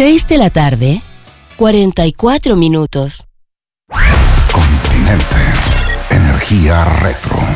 6 de la tarde, 44 minutos. Continente. Energía retro.